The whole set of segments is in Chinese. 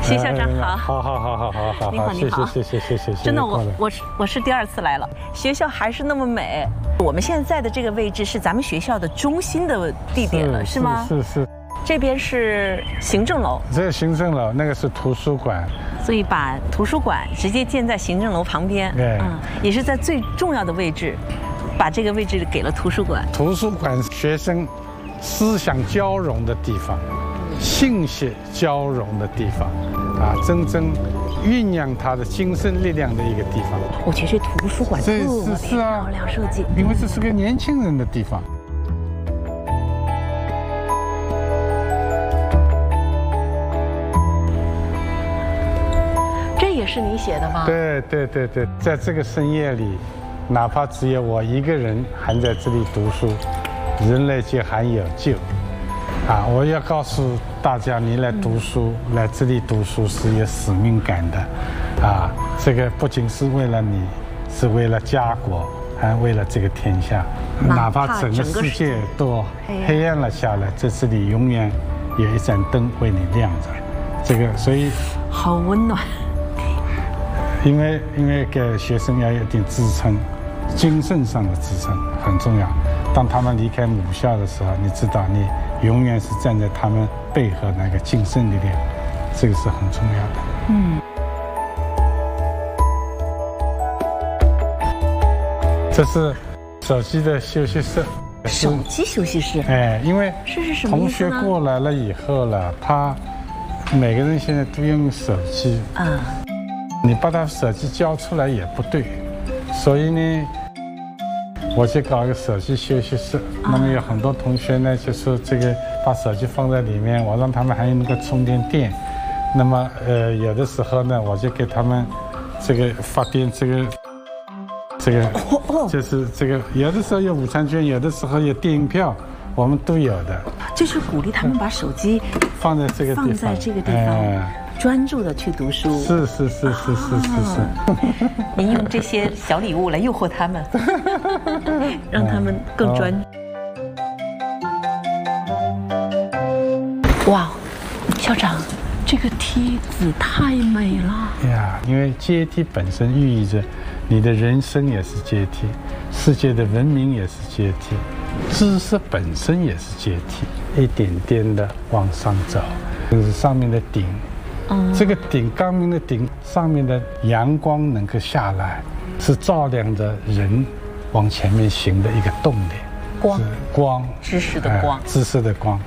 谢校长好， 你好， 谢谢。 真的，我是第2次来了，学校还是那么美。我们现在的这个位置是咱们学校的中心的地点了，是吗？ 是。 这边是行政楼， 这是行政楼，那个是图书馆。 所以把图书馆直接建在行政楼旁边， 对， 也是在最重要的位置，把这个位置给了图书馆。 图书馆学生思想交融的地方，信息交融的地方，真正酝酿他的精神力量的一个地方。 我觉得这图书馆特别漂亮设计， 因为这是个年轻人的地方。 也是你写的吗？ 对，在这个深夜里，哪怕只有我一个人还在这里读书，人类就还有救。我要告诉大家，你来读书，来这里读书是有使命感的。这个不仅是为了你，是为了家国，还为了这个天下。哪怕整个世界都黑暗了下来，在这里永远有一盏灯为你亮着。这个，所以好温暖。 因为给学生要有点支撑，精神上的支撑很重要。当他们离开母校的时候，你知道你永远是站在他们背后那个精神力量，这个是很重要的。这是手机的休息室。 手机休息室？ 因为是同学过来了以后了，他每个人现在都用手机。你把他手机交出来也不对，所以呢，我就搞一个手机休息室。那么有很多同学呢，就是这个把手机放在里面，我让他们还有那个充电垫。那么有的时候呢，我就给他们这个发电，这个就是这个，有的时候有午餐券，有的时候有电影票，我们都有的。 就是鼓励他们把手机放在这个地方， 专注的去读书。 是。 您用这些小礼物来诱惑他们，让他们更专注。哇，校长，这个梯子太美了。 因为阶梯本身寓意着你的人生也是阶梯，世界的文明也是阶梯，知识本身也是阶梯，一点点的往上走，这是上面的顶。这个顶，光明的顶上面的阳光能够下来，是照亮着人往前面行的一个动力。光， 知识的光， 知识的光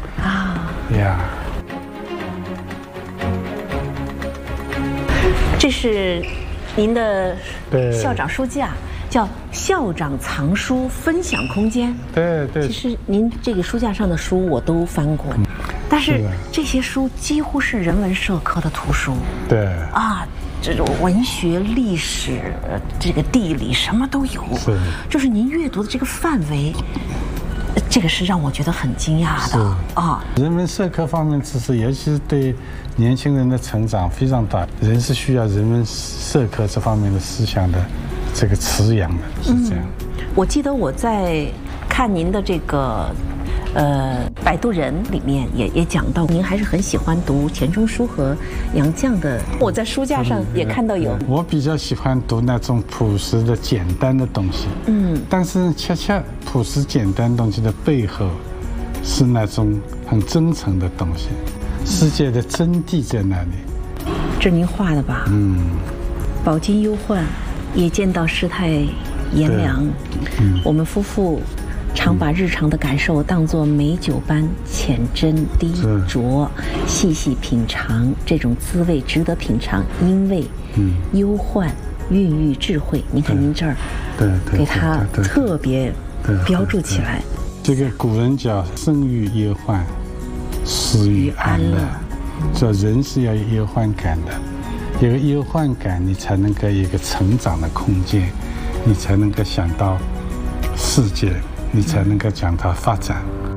这是您的校长书架，叫校长藏书分享空间。 对。 其实您这个书架上的书我都翻过。但是这些书几乎是人文社科的图书，这种文学、历史、这个地理什么都有，就是您阅读的这个范围，这个是让我觉得很惊讶的人文社科方面知识，尤其是对年轻人的成长非常大，人是需要人文社科这方面的思想的这个滋养的，是这样。 我记得我在看您的这个。摆渡人里面也讲到，您还是很喜欢读钱钟书和杨绛的。我在书架上也看到有。 我比较喜欢读那种朴实的、简单的东西。但是恰恰朴实简单东西的背后，是那种很真诚的东西，世界的真谛在那里。 这是您画的吧？饱经忧患，也见到世态炎凉。我们夫妇。常把日常的感受当作美酒般浅斟低酌，细细品尝，这种滋味值得品尝，因为忧患孕育智慧。您看您这儿，给它特别标注起来。 这个古人讲生于忧患，死于安乐，说人是要有忧患感的，有忧患感，你才能够有一个成长的空间，你才能够想到世界。你才能够讲到发展。